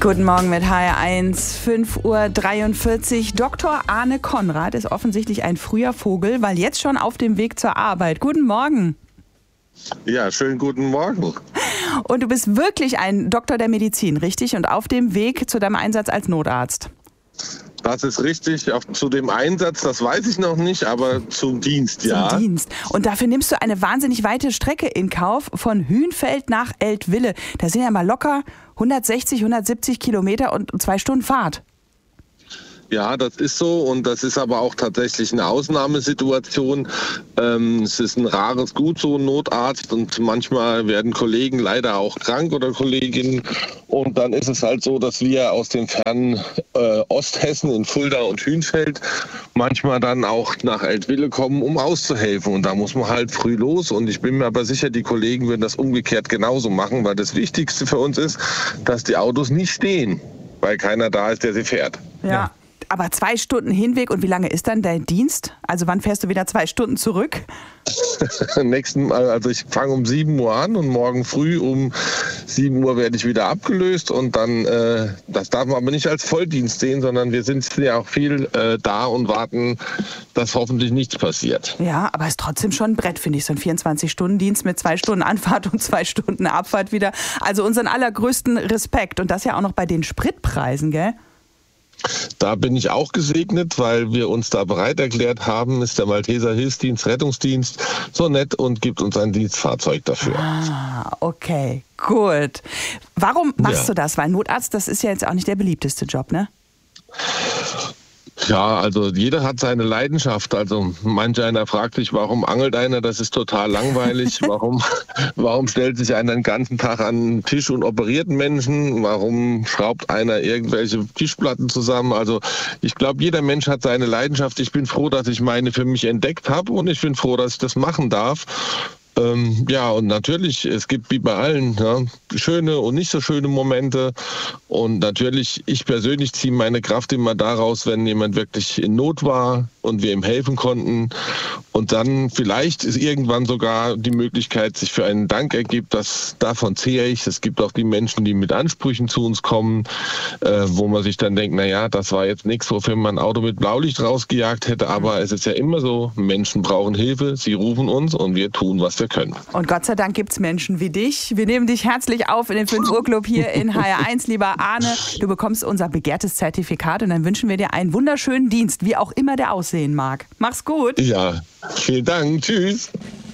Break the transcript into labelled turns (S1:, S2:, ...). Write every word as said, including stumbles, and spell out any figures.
S1: Guten Morgen mit H R eins, fünf Uhr dreiundvierzig. Doktor Arne Konrad ist offensichtlich ein früher Vogel, weil jetzt schon auf dem Weg zur Arbeit. Guten Morgen.
S2: Ja, schönen guten Morgen.
S1: Und du bist wirklich ein Doktor der Medizin, richtig? Und auf dem Weg zu deinem Einsatz als Notarzt.
S2: Das ist richtig. Auf, zu dem Einsatz, das weiß ich noch nicht, aber zum Dienst, ja.
S1: Zum Dienst. Und dafür nimmst du eine wahnsinnig weite Strecke in Kauf, von Hünfeld nach Eltville. Da sind ja mal locker hundertsechzig, hundertsiebzig Kilometer und zwei Stunden Fahrt.
S2: Ja, das ist so und das ist aber auch tatsächlich eine Ausnahmesituation. Ähm, es ist ein rares Gut, so ein Notarzt, und manchmal werden Kollegen leider auch krank oder Kolleginnen, und dann ist es halt so, dass wir aus dem fernen äh, Osthessen in Fulda und Hünfeld manchmal dann auch nach Eltville kommen, um auszuhelfen, und da muss man halt früh los, und ich bin mir aber sicher, die Kollegen würden das umgekehrt genauso machen, weil das Wichtigste für uns ist, dass die Autos nicht stehen, weil keiner da ist, der sie fährt.
S1: Ja. ja. Aber zwei Stunden Hinweg, und wie lange ist dann dein Dienst? Also wann fährst du wieder zwei Stunden zurück?
S2: Nächsten Mal, also ich fange um sieben Uhr an und morgen früh um sieben Uhr werde ich wieder abgelöst, und dann, äh, das darf man aber nicht als Volldienst sehen, sondern wir sind ja auch viel äh, da und warten, dass hoffentlich nichts passiert.
S1: Ja, aber es ist trotzdem schon ein Brett, finde ich, so ein vierundzwanzig-Stunden-Dienst mit zwei Stunden Anfahrt und zwei Stunden Abfahrt wieder. Also unseren allergrößten Respekt, und das ja auch noch bei den Spritpreisen, gell?
S2: Da bin ich auch gesegnet, weil wir uns da bereit erklärt haben, ist der Malteser Hilfsdienst, Rettungsdienst so nett und gibt uns ein Dienstfahrzeug dafür.
S1: Ah, okay, gut. Warum machst
S2: ja.
S1: du das? Weil Notarzt, das ist ja jetzt auch nicht der beliebteste Job, ne?
S2: Ja, also jeder hat seine Leidenschaft. Also manch einer fragt sich, warum angelt einer? Das ist total langweilig. Warum, warum stellt sich einer den ganzen Tag an den Tisch und operiert einen Menschen? Warum schraubt einer irgendwelche Tischplatten zusammen? Also ich glaube, jeder Mensch hat seine Leidenschaft. Ich bin froh, dass ich meine für mich entdeckt habe, und ich bin froh, dass ich das machen darf. Ähm, ja, und natürlich, es gibt wie bei allen ja, schöne und nicht so schöne Momente. Und natürlich, ich persönlich ziehe meine Kraft immer daraus, wenn jemand wirklich in Not war und wir ihm helfen konnten. Und dann vielleicht ist irgendwann sogar die Möglichkeit, sich für einen Dank ergibt. Das, davon zehre ich. Es gibt auch die Menschen, die mit Ansprüchen zu uns kommen, äh, wo man sich dann denkt, naja, das war jetzt nichts, wofür man ein Auto mit Blaulicht rausgejagt hätte. Aber es ist ja immer so, Menschen brauchen Hilfe, sie rufen uns und wir tun, was wir können.
S1: Und Gott sei Dank gibt es Menschen wie dich. Wir nehmen dich herzlich auf in den fünf Uhr Club hier in H R eins. Lieber Arne, du bekommst unser begehrtes Zertifikat, und dann wünschen wir dir einen wunderschönen Dienst, wie auch immer der aussehen mag. Mach's gut.
S2: Ja, vielen Dank. Tschüss.